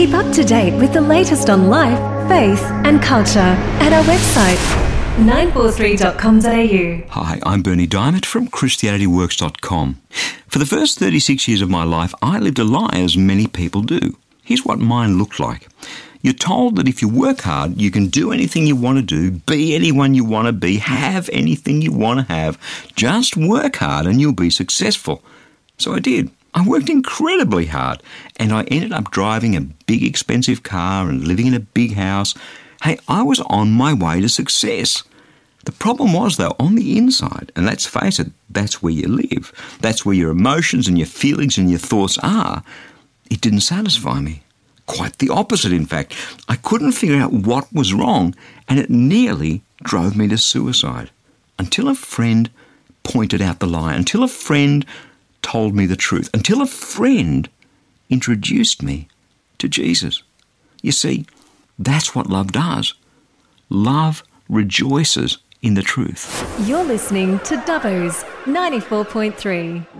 Keep up to date with the latest on life, faith and culture at our website 943.com.au. Hi, I'm Bernie Diamond from ChristianityWorks.com. For the first 36 years of my life, I lived a lie as many people do. Here's what mine looked like. You're told that if you work hard, you can do anything you want to do, be anyone you want to be, have anything you want to have. Just work hard and you'll be successful. So I did. I worked incredibly hard and I ended up driving a big expensive car and living in a big house. Hey, I was on my way to success. The problem was, though, on the inside, and let's face it, that's where you live. That's where your emotions and your feelings and your thoughts are. It didn't satisfy me. Quite the opposite, in fact. I couldn't figure out what was wrong, and it nearly drove me to suicide. Until a friend pointed out the lie, until a friend told me the truth, until a friend introduced me to Jesus. You see, that's what love does. Love rejoices in the truth. You're listening to Dubbo's 94.3.